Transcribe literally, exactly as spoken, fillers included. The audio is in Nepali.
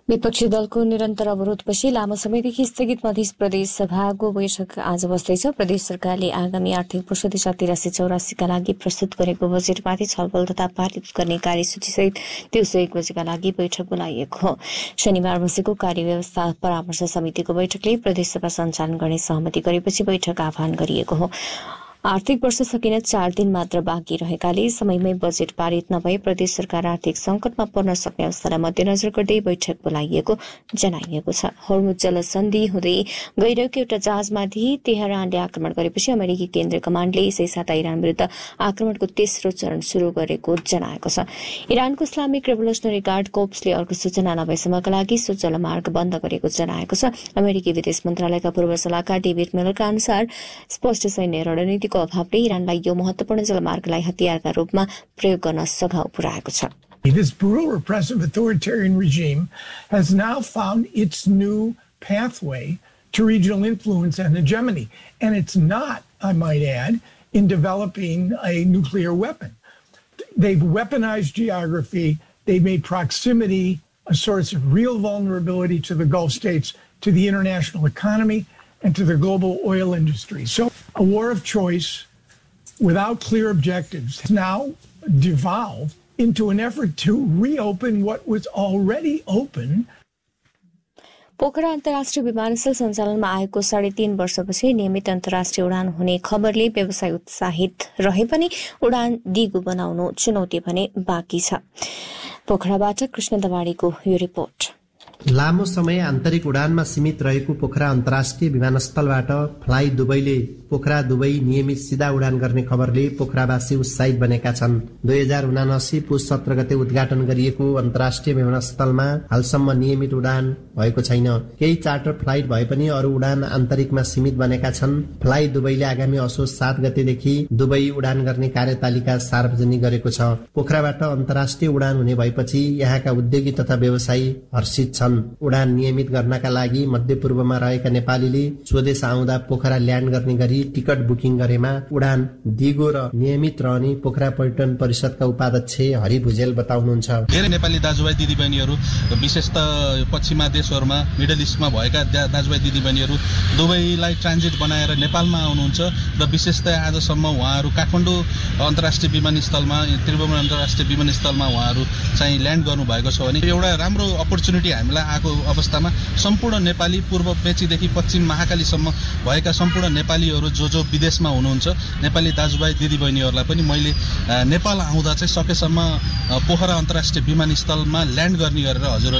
विपक्षी दलको निरन्तर अवरोधपछि लामो समयदेखि स्थगित मध्य प्रदेश सभाको बैठक आज बस्दैछ। प्रदेश सरकारले आगामी आर्थिक वर्ष दुई हजार तिरासी चौरासीका लागि प्रस्तुत गरेको बजेटमाथि छलफल तथा पारित गर्ने कार्यसूचीसहित दिउँसो एक बजेका लागि बैठक बोलाइएको हो। शनिबार बसेको कार्यव्यवस्था परामर्श समितिको बैठकले प्रदेशसभा सञ्चालन गर्ने सहमति गरेपछि बैठक आह्वान गरिएको हो। आर्थिक वर्ष सकिन चार दिन मात्र बाँकी रहेकाले समयमै बजेट पारित नभए प्रदेश सरकार आर्थिक संकटमा पर्न सक्ने अवस्थालाई मध्यनजर गर्दै बैठक बोलाइएको जनाइएको छ। हर्मुज जलसन्धि हुँदै गइरहेको एउटा जहाजमाथि तेहरानले आक्रमण गरेपछि अमेरिकी केन्द्रीय कमाण्डले यसै साता इरान विरूद्ध आक्रमणको तेस्रो चरण शुरू गरेको जनाएको छ। इरानको इस्लामिक रेभोल्युसनरी गार्ड कोप्सले अर्को सूचना नभएसम्मका लागि सो जलमार्ग बन्द गरेको जनाएको छ। अमेरिकी विदेश मन्त्रालयका पूर्व सल्लाहकार डेभिड मिलरका अनुसार स्पष्ट सैन्य रणनीतिको अभावले इरानलाई यो महत्वपूर्ण जलमार्गलाई हतियारका रूपमा प्रयोग गर्न सघाउ पुर्याएको छ। This brutal, repressive, authoritarian regime has now found its new pathway to regional influence and hegemony. And it's not, I might add, in developing a nuclear weapon. They've weaponized geography. They've made proximity a source of real vulnerability to the Gulf states, to the international economy, and to the global oil industry. So a war of choice without clear objectives has now devolved into an effort to reopen what was already open. Pokhara अन्तर्राष्ट्रिय विमानस्थल सञ्चालनमा आएको साढे तीन वर्षपछि नियमित अन्तर्राष्ट्रिय उडान हुने खबरले व्यवसाय उत्साहित रहे पनि उडान दिगो बनाउनु चुनौती भने बाँकी छ। पोखराबाट कृष्ण दवाडीको यो रिपोर्ट। लामो समय आन्तरिक उडानमा सीमित रहेको पोखरा अन्तर्राष्ट्रिय विमानस्थलबाट फ्लाइ दुबईले पोखरा दुबई नियमित सिधा उडान गर्ने खबरले पोखरावासी उत्साहित बनेका छन्। दुई हजार उनासी पुस सत्र गते उद्घाटन गरिएको अन्तर्राष्ट्रिय विमानस्थलमा हालसम्म नियमित उडान भएको छैन। केही चार्टर फ्लाइट भए पनि अरू उडान आन्तरिकमा सीमित बनेका छन्। फ्लाइ दुबईले आगामी असोज सात गतेदेखि दुबई उडान गर्ने कार्यतालिका सार्वजनिक गरेको छ। पोखराबाट अन्तर्राष्ट्रिय उडान हुने भएपछि यहाँका उद्योगी तथा व्यवसायी हर्षित छन्। उडान नियमित गर्नका लागि मध्यपूर्वमा रहेका नेपालीले स्वदेश आउँदा पोखरा ल्यान्ड गर्ने गरी टिकट बुकिङ गरेमा उडान दिगो र नियमित रहने पोखरा पर्यटन परिषदका उपाध्यक्ष हरि भुजेल बताउनुहुन्छ। धेरै नेपाली दाजुभाइ दिदीबहिनीहरू विशेषतः पश्चिमा देशहरूमा मिडल इस्टमा भएका दाजुभाइ दिदीबहिनीहरू दुबईलाई ट्रान्जिट बनाएर नेपालमा आउनुहुन्छ र विशेषतः आजसम्म उहाँहरू काठमाडौँ अन्तर्राष्ट्रिय विमानस्थलमा त्रिभुवन अन्तर्राष्ट्रिय विमानस्थलमा उहाँहरू चाहिँ ल्यान्ड गर्नुभएको छ भने एउटा राम्रो अपर्च्युनिटी हामीलाई आएको अवस्थामा सम्पूर्ण नेपाली पूर्व मेचीदेखि पश्चिम महाकालीसम्म भएका सम्पूर्ण नेपालीहरू जो जो विदेशमा हुनुहुन्छ नेपाली दाजुभाइ दिदीबहिनीहरूलाई पनि मैले नेपाल आउँदा चाहिँ सकेसम्म पोखरा अन्तर्राष्ट्रिय विमानस्थलमा ल्यान्ड गर्ने गरेर हजुर